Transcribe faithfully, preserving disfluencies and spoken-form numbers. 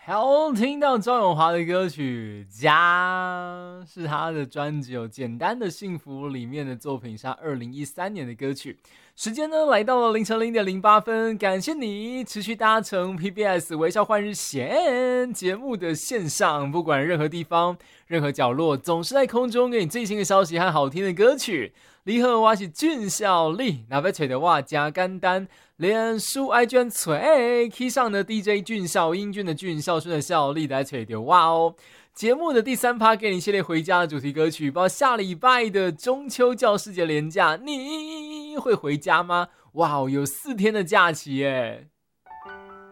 好，听到赵咏华的歌曲《家》是他的专辑《有简单的幸福》里面的作品，是他二零一三年的歌曲。时间呢来到了凌晨零点零八分，感谢你持续搭乘 P B S 微笑换日线节目的线上，不管任何地方、任何角落，总是在空中给你最新的消息和好听的歌曲。你好，我是俊孝利，那要找到我真简单。脸书 I G 找 K 上的 D J 俊孝，英俊的俊，孝顺的孝，利来找到我哦。节目的第三趴给你系列回家的主题歌曲，包括下礼拜的中秋教师节连假，你会回家吗？哇，有四天的假期耶！